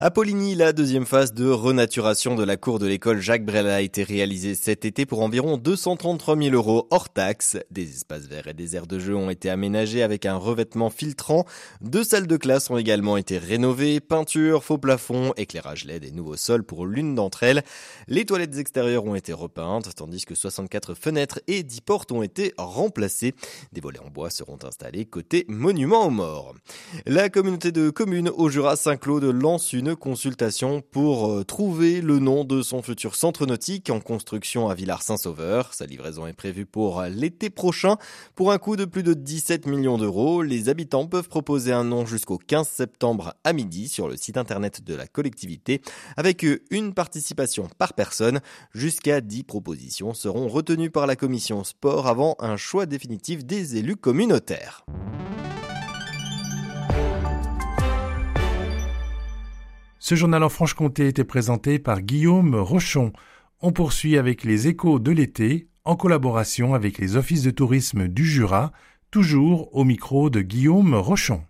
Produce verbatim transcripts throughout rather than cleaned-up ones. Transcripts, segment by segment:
À Poligny, la deuxième phase de renaturation de la cour de l'école Jacques Brel a été réalisée cet été pour environ deux cent trente-trois mille euros hors taxes. Des espaces verts et des aires de jeu ont été aménagés avec un revêtement filtrant. Deux salles de classe ont également été rénovées. Peinture, faux plafond, éclairage L E D et nouveau sol pour l'une d'entre elles. Les toilettes extérieures ont été repeintes, tandis que soixante-quatre fenêtres et dix portes ont été remplacées. Des volets en bois seront installés côté monument aux morts. La communauté de communes au Jura Saint-Claude lance une consultation pour trouver le nom de son futur centre nautique en construction à Villars-Saint-Sauveur. Sa livraison est prévue pour l'été prochain. Pour un coût de plus de dix-sept millions d'euros, les habitants peuvent proposer un nom jusqu'au quinze septembre à midi sur le site internet de la collectivité avec une participation par personne. Jusqu'à dix propositions seront retenues par la commission sport avant un choix définitif des élus communautaires. Ce journal en Franche-Comté était présenté par Guillaume Rochon. On poursuit avec les échos de l'été, en collaboration avec les offices de tourisme du Jura, toujours au micro de Guillaume Rochon.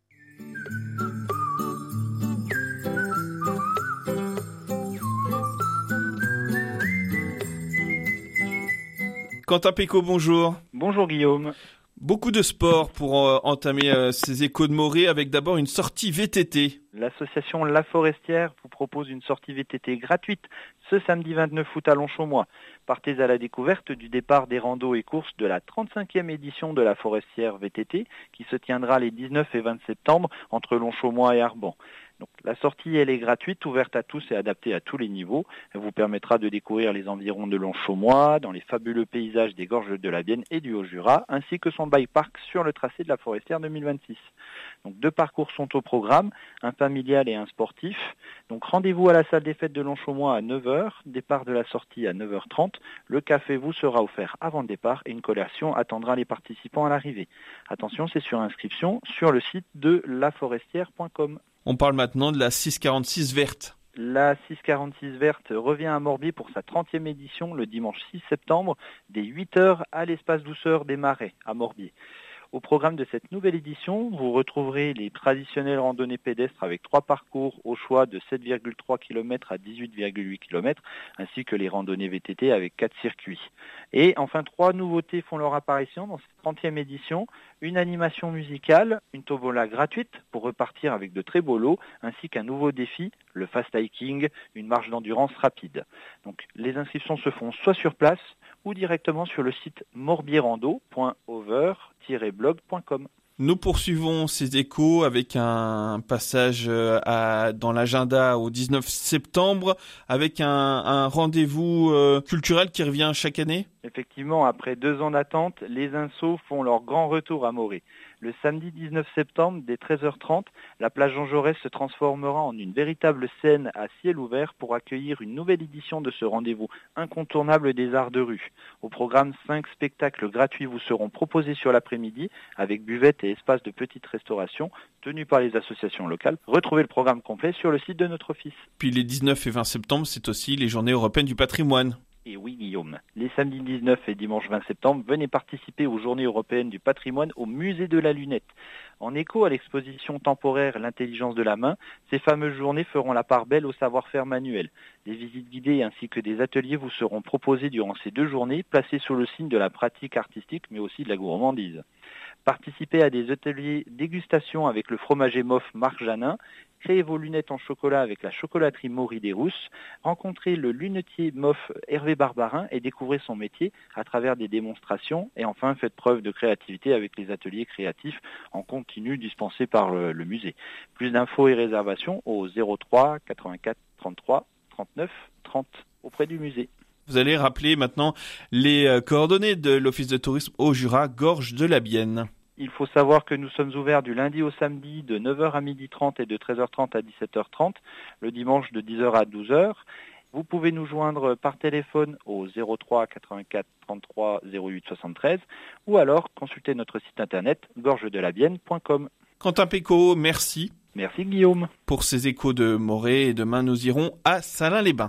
Quentin Pécaud, bonjour. Bonjour Guillaume. Beaucoup de sport pour euh, entamer euh, ces échos de Morée avec d'abord une sortie V T T. L'association La Forestière vous propose une sortie V T T gratuite ce samedi vingt-neuf août à Longchaumois. Partez à la découverte du départ des randos et courses de la trente-cinquième édition de La Forestière V T T qui se tiendra les dix-neuf et vingt septembre entre Longchaumois et Arban. Donc, la sortie, elle est gratuite, ouverte à tous et adaptée à tous les niveaux. Elle vous permettra de découvrir les environs de Longchaumois, dans les fabuleux paysages des gorges de la Bienne et du Haut-Jura, ainsi que son bike park sur le tracé de la Forestière deux mille vingt-six. Donc, deux parcours sont au programme, un familial et un sportif. Donc, rendez-vous à la salle des fêtes de Longchaumois à neuf heures, départ de la sortie à neuf heures trente. Le café vous sera offert avant le départ et une collation attendra les participants à l'arrivée. Attention, c'est sur inscription sur le site de la forestière point com. On parle maintenant de la six quarante-six verte. La six quarante-six verte revient à Morbier pour sa trentième édition le dimanche six septembre, dès huit heures à l'espace douceur des Marais à Morbier. Au programme de cette nouvelle édition, vous retrouverez les traditionnelles randonnées pédestres avec trois parcours au choix de sept virgule trois kilomètres à dix-huit virgule huit kilomètres, ainsi que les randonnées V T T avec quatre circuits. Et enfin, trois nouveautés font leur apparition dans cette trentième édition. Une animation musicale, une tombola gratuite pour repartir avec de très beaux lots, ainsi qu'un nouveau défi, le fast hiking, une marche d'endurance rapide. Donc, les inscriptions se font soit sur place ou directement sur le site morbierrando point over tiret blog point com. Nous poursuivons ces échos avec un passage à, dans l'agenda au dix-neuf septembre avec un, un rendez-vous euh, culturel qui revient chaque année. Effectivement, après deux ans d'attente, les Insos font leur grand retour à Morée. Le samedi dix-neuf septembre, dès treize heures trente, la plage Jean Jaurès se transformera en une véritable scène à ciel ouvert pour accueillir une nouvelle édition de ce rendez-vous incontournable des arts de rue. Au programme, cinq spectacles gratuits vous seront proposés sur l'après-midi avec buvette et espace de petite restauration tenus par les associations locales. Retrouvez le programme complet sur le site de notre office. Puis les dix-neuf et vingt septembre, c'est aussi les Journées européennes du patrimoine. Et oui Guillaume, les samedis dix-neuf et dimanche vingt septembre, venez participer aux Journées européennes du patrimoine au musée de la Lunette. En écho à l'exposition temporaire L'intelligence de la main, ces fameuses journées feront la part belle au savoir-faire manuel. Des visites guidées ainsi que des ateliers vous seront proposés durant ces deux journées, placés sous le signe de la pratique artistique mais aussi de la gourmandise. Participez à des ateliers dégustation avec le fromager Moff Marc Janin, créez vos lunettes en chocolat avec la chocolaterie Maury des Rousses, rencontrez le lunetier Moff Hervé Barbarin et découvrez son métier à travers des démonstrations et enfin faites preuve de créativité avec les ateliers créatifs en continu dispensés par le, le musée. Plus d'infos et réservations au zéro trois quatre-vingt-quatre trente-trois trente-neuf trente auprès du musée. Vous allez rappeler maintenant les coordonnées de l'Office de tourisme au Jura, Gorges de la Bienne. Il faut savoir que nous sommes ouverts du lundi au samedi de neuf heures à midi trente et de treize heures trente à dix-sept heures trente, le dimanche de dix heures à douze heures. Vous pouvez nous joindre par téléphone au zéro trois quatre-vingt-quatre trente-trois zéro huit soixante-treize ou alors consultez notre site internet gorges de la bienne point com. Quentin Pécaud, merci. Merci Guillaume. Pour ces échos de Morée, et demain nous irons à Salins-les-Bains.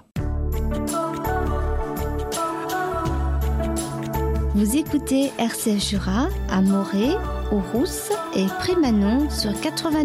Vous écoutez R C F Jura à Morée, aux Rousses et Prémanon sur quatre-vingt-dix.